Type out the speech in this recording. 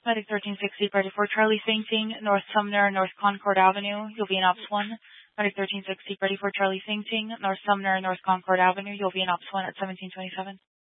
Medic 1360, ready for Charlie, Sing, North Sumner, North Concord Avenue. You'll be in Ops 1. Medic 1360, ready for Charlie, Sing, North Sumner, North Concord Avenue. You'll be in Ops 1 at 1727.